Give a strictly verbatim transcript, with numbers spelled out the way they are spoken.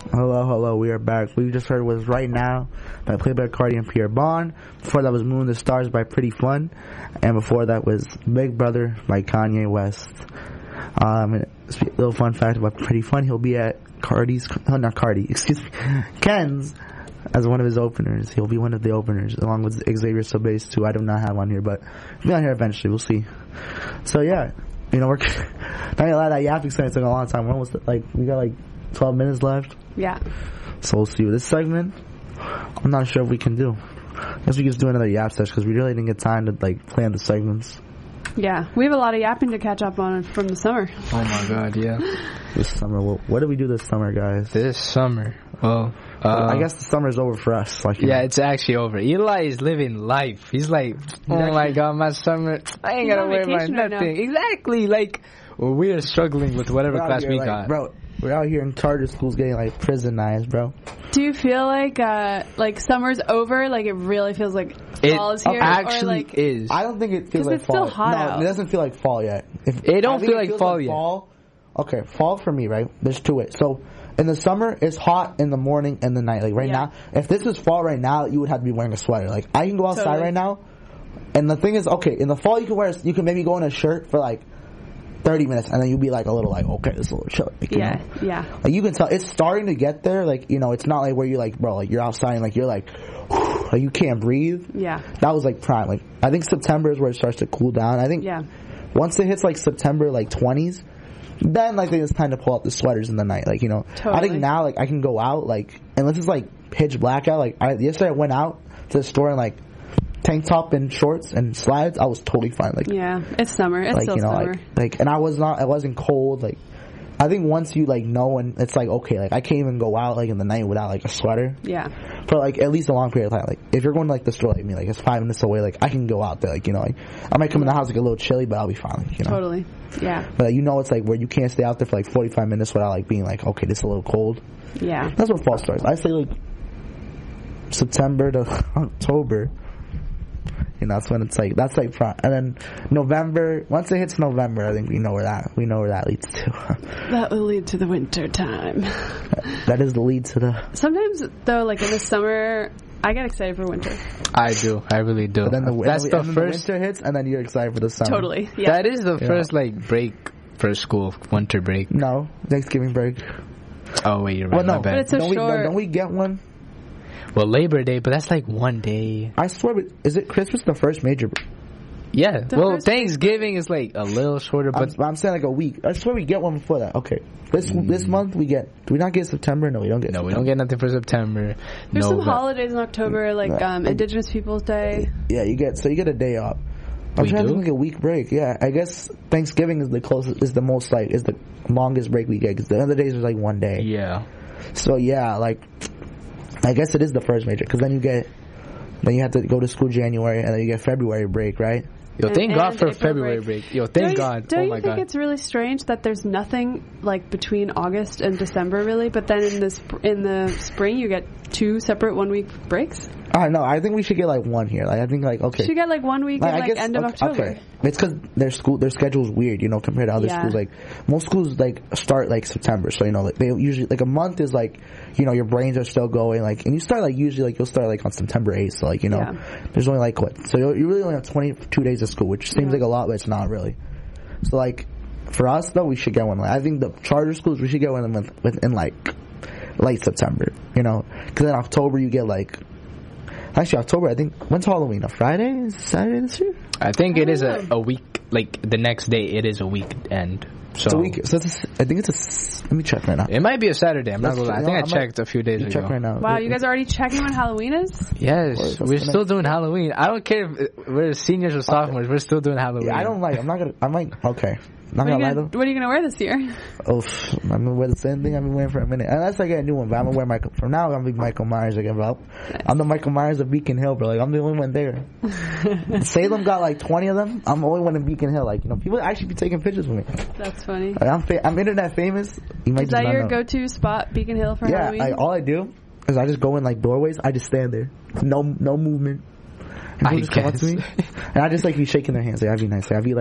Hello, hello, we are back. We just heard was Right Now by Playboi Carti and Pierre Bourne. Before that was Moon the Stars by Pretty Fun. And before that was Big Brother by Kanye West. Um, a little fun fact about Pretty Fun, he'll be at Cardi's, oh, not Cardi, excuse me, Ken's as one of his openers. He'll be one of the openers, along with Xavier Sobeys too. I do not have on here, but he'll be on here eventually. We'll see. So yeah, you know, we're not gonna lie, that yapping segment took a long time. We're almost, like, we got like twelve minutes left. Yeah. So we'll see. This segment, I'm not sure if we can do. I guess we can just do another yap session because we really didn't get time to like plan the segments. Yeah, we have a lot of yapping to catch up on from the summer. Oh my god, yeah. This summer, what, what did we do this summer, guys? This summer, well, uh, I guess the summer's over for us. Like, yeah, know. It's actually over. Eli is living life. He's like, oh He's my god, my summer, I ain't gonna wear my nothing. Right exactly, like, well, we are struggling with whatever class here, we like, got. Bro, we're out here in charter schools getting like prisonized, bro. Do you feel like uh, like summer's over? Like it really feels like fall is here? It actually or like, is. I don't think it feels like it's fall. still hot no, out. It doesn't feel like fall yet. If, it don't feel it like fall like yet. Fall, okay, fall for me, right? There's two ways. So in the summer, it's hot in the morning and the night. Like right yeah. now, if this was fall right now, you would have to be wearing a sweater. Like I can go outside totally. right now, and the thing is, okay, in the fall you can wear, you can maybe go in a shirt for like thirty minutes, and then you'll be like a little like, okay, it's a little chill. Like, yeah, know? yeah. Like you can tell it's starting to get there. Like, you know, it's not like where you like, bro, like you're outside and like you're like, whew, like you can't breathe. Yeah. That was like prime. Like I think September is where it starts to cool down. I think yeah. once it hits like September, like twenties, then like it's time to pull out the sweaters in the night. Like, you know, totally. I think now like I can go out like unless it's like pitch black out. Like I, yesterday I went out to the store and like tank top and shorts and slides, I was totally fine. Like yeah, it's summer. It's like, still you know, summer. Like, like, and I was not, I wasn't cold. Like, I think once you like know, and it's like okay, like I can't even go out like in the night without like a sweater. Yeah. For like at least a long period of time. Like if you're going to like the store like me, like it's five minutes away. Like I can go out there. Like you know, like I might come in the house like a little chilly, but I'll be fine. Like, you know. Totally. Yeah. But like, you know, it's like where you can't stay out there for like forty-five minutes without like being like okay, this is a little cold. Yeah. That's where fall starts. I say like September to October. You know, that's when it's like, that's like, front. And then November, once it hits November, I think we know where that, we know where that leads to. That will lead to the winter time. That is the lead to the... Sometimes, though, like in the summer, I get excited for winter. I do, I really do. But then the, that's and the and first... the winter hits, and then you're excited for the summer. Totally, yeah. That is the yeah. first, like, break for school, winter break. No, Thanksgiving break. Oh, wait, you're right, well, no, my bad. But it's so don't short. We, don't we get one? Well, Labor Day, but that's like one day. I swear, but is it Christmas the first major? Yeah. The well, first Thanksgiving is like a little shorter, but I'm, I'm saying like a week. I swear we get one before that. Okay, this mm. this month we get. Do we not get September? No, we don't get. No, September. we don't get nothing for September. There's no, some holidays in October, like right. um, Indigenous Peoples Day. Yeah, you get so you get a day off. I'm we trying do? to think a week break. Yeah, I guess Thanksgiving is the closest, is the most like is the longest break we get because the other days are like one day. Yeah. So yeah, like. I guess it is the first major because then you get, then you have to go to school January and then you get February break, right? Yo, thank and, God and for April February break. break. Yo, thank don't God. You, don't oh my you think God. it's really strange that there's nothing like between August and December really, but then in the sp- in the spring you get two separate one week breaks? I know. I think we should get like one here. Like I think like okay. You should get like one week like, in I like guess, end of okay, October. Okay. It's because their school their schedule's weird, you know, compared to other Yeah. schools. Like most schools like start like September, so you know like they usually like a month is like you know your brains are still going like and you start like usually like you'll start like on September eighth, so like you know Yeah. there's only like what so you really only have twenty-two days of school, which seems Yeah. like a lot, but it's not really. So like for us though, we should get one. Like, I think the charter schools we should get one with, with in like late September, you know, because in October you get like. Actually, October, I think, when's Halloween? A Friday? Is it Saturday this year? I think I it is don't a, know. a week, like the next day it is a weekend. So It's a week. So it's a, I think it's a. s- Let me check right now. it might be a Saturday. I'm That's not gonna lie. I true. think No, I I'm not- checked a few days You ago. check right now. Wow, you guys are already checking when Halloween is? Yes, What's we're gonna- still doing Halloween. I don't care if we're seniors or sophomores. We're still doing Halloween. Yeah, I don't like. I'm not gonna. I'm like. Okay. Not What are, gonna you lie gonna, though. what are you gonna wear this year? Oh, pff, I'm gonna wear the same thing I've been wearing for a minute. Unless I get a new one, but I'm gonna wear Michael. From now, I'm gonna be Michael Myers. I give up. I'm the Michael Myers of Beacon Hill, bro. Like I'm the only one there. Salem got like twenty of them. I'm the only one in Beacon Hill. Like you know, people actually be taking pictures with me. That's funny. Like, I'm fa- I'm internet famous. You might Is just that not your know. go-to spot, Beacon Hill, for Yeah, Halloween? I, all I do is I just go in like doorways. I just stand there, no no movement. And people I just come up to guess. me, and I just like be shaking their hands. Like I'd be nice. Like I'd be like.